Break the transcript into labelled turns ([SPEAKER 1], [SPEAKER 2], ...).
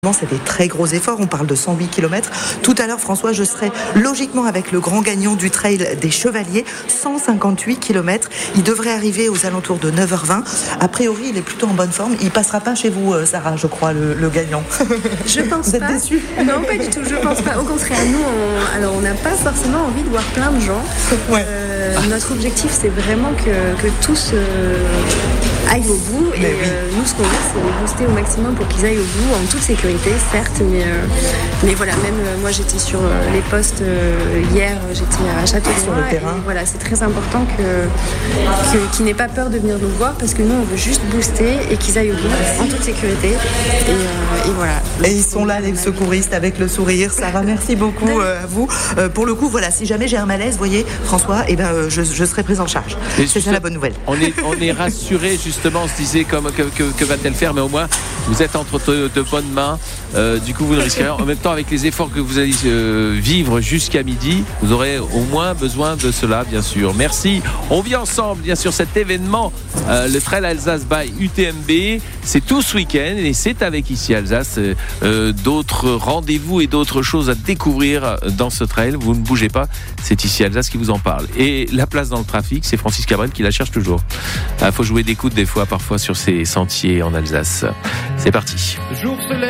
[SPEAKER 1] C'est des très gros efforts, on parle de 108 km. Tout à l'heure, François, je serai logiquement avec le grand gagnant du trail des Chevaliers, 158 km. Il devrait arriver aux alentours de 9h20. A priori, il est plutôt en bonne forme. Il passera pas chez vous, Sarah, je crois, le gagnant.
[SPEAKER 2] Je pense
[SPEAKER 1] vous
[SPEAKER 2] pas.
[SPEAKER 1] Vous êtes déçue ?
[SPEAKER 2] Non, pas du tout, je pense pas. Au contraire, nous, on n'a pas forcément envie de voir plein de gens.
[SPEAKER 1] Ouais.
[SPEAKER 2] Notre objectif, c'est vraiment que tous aillent au bout. Et nous, ce qu'on veut, c'est les booster au maximum pour qu'ils aillent au bout, en toute sécurité, certes. Mais voilà, même moi, j'étais sur les postes hier, j'étais à Châteauroux.
[SPEAKER 1] Sur le terrain.
[SPEAKER 2] Et voilà, c'est très important qu'ils n'aient pas peur de venir nous voir, parce que nous, on veut juste booster et qu'ils aillent au bout, en toute sécurité. Et voilà.
[SPEAKER 1] Et ils sont là, les secouristes, avec le sourire. Sarah, merci beaucoup à vous. Pour le coup, voilà, si jamais j'ai un malaise, vous voyez, François, je serai prise en charge. C'est ça la bonne nouvelle.
[SPEAKER 3] On est rassurés, justement, on se disait que va-t-elle faire, mais au moins, vous êtes entre de bonnes mains. Du coup, vous ne risquez rien. En même temps, avec les efforts que vous allez vivre jusqu'à midi, vous aurez au moins besoin de cela, bien sûr. Merci. On vit ensemble, bien sûr, cet événement, le Trail Alsace by UTMB. C'est tout ce week-end et c'est avec Ici Alsace. D'autres rendez-vous et d'autres choses à découvrir dans ce trail. Vous ne bougez pas, c'est Ici Alsace qui vous en parle. Et la place dans le trafic, c'est Francis Cabrel qui la cherche toujours. Faut jouer des coudes des fois, parfois, sur ces sentiers en Alsace. C'est parti.